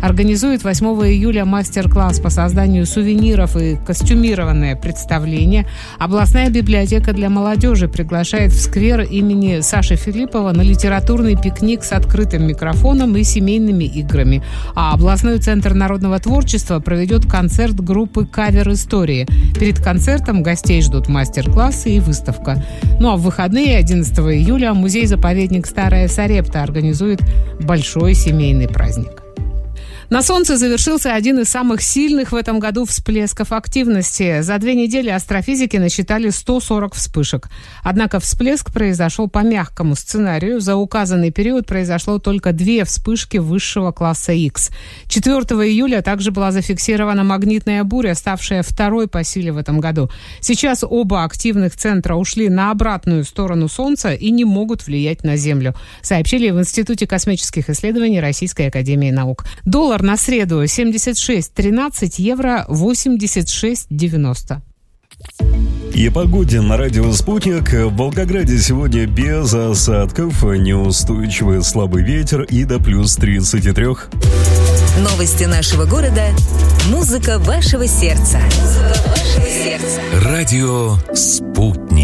организует 8 июля мастер-класс по созданию сувениров и костюмированное представление. Областная библиотека для молодежи приглашает в сквер имени Саши Филиппова на литературный пикник с открытым микрофоном и семейными играми. А областной центр народного творчества проведет концерт группы «Кавер Истории». Перед концертом гостей ждут мастер-классы и выставка. Ну а в выходные 11 июля музей-заповедник Старая Сарепта организует большой семейный праздник. На Солнце завершился один из самых сильных в этом году всплесков активности. За 2 недели астрофизики насчитали 140 вспышек. Однако всплеск произошел по мягкому сценарию. За указанный период произошло только 2 вспышки высшего класса X. 4 июля также была зафиксирована магнитная буря, ставшая 2-й по силе в этом году. Сейчас оба активных центра ушли на обратную сторону Солнца и не могут влиять на Землю, сообщили в Институте космических исследований Российской академии наук. Доллар на среду 76.13, евро 86.90. И погоде на радио «Спутник». В Волгограде сегодня без осадков, неустойчивый слабый ветер и до плюс 33. Новости нашего города. Музыка вашего сердца. Радио «Спутник».